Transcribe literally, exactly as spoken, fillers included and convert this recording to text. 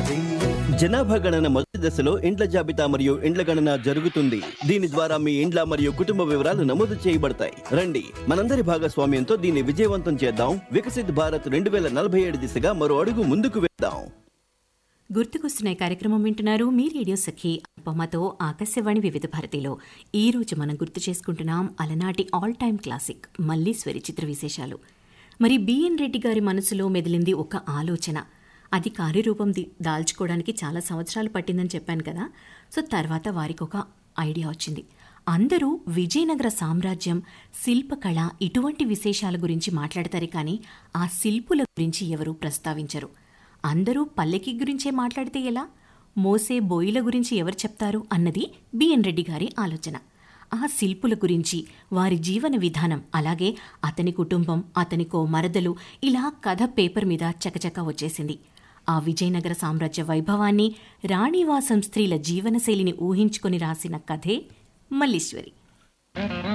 అది. జనాభా గణన మొదటి దశలో ఇండ్ల జాబితా మరియు ఇండ్ల గణన జరుగుతుంది. దీని ద్వారా మీ ఇండ్ల మరియు కుటుంబ వివరాలు నమోదు చేయబడతాయి. రండి, మనందరి భాగస్వామ్యంతో దీన్ని విజయవంతం చేద్దాం. వికసిత్ భారత్ రెండు వేల నలభై ఏడు దిశగా మరో అడుగు ముందుకు వేద్దాం. గుర్తుకొస్తున్న కార్యక్రమం వింటున్నారు మీ రేడియో సఖి అప్పమ్మతో ఆకాశవాణి వివిధ భారతిలో. ఈ రోజు మనం గుర్తు చేసుకుంటున్నాం అలనాటి ఆల్ టైమ్ క్లాసిక్ మల్లీశ్వరి చిత్ర విశేషాలు. మరి బిఎన్ రెడ్డి గారి మనసులో మెదిలింది ఒక ఆలోచన. అది కార్యరూపం దాల్చుకోవడానికి చాలా సంవత్సరాలు పట్టిందని చెప్పాను కదా. సో తర్వాత వారికి ఒక ఐడియా వచ్చింది. అందరూ విజయనగర సామ్రాజ్యం, శిల్పకళ ఇటువంటి విశేషాల గురించి మాట్లాడతారు, కానీ ఆ శిల్పుల గురించి ఎవరూ ప్రస్తావించరు. అందరూ పల్లెకి గురించే మాట్లాడితే ఎలా, మోసే బోయిల గురించి ఎవరు చెప్తారు అన్నది బిఎన్ రెడ్డి గారి ఆలోచన. ఆ శిల్పుల గురించి, వారి జీవన విధానం, అలాగే అతని కుటుంబం, అతనికో మరదలు, ఇలా కథ పేపర్ మీద చకచక వచ్చేసింది. ఆ విజయనగర సామ్రాజ్య వైభవాన్ని, రాణివాసం స్త్రీల జీవనశైలిని ఊహించుకొని రాసిన కథే మల్లీశ్వరి.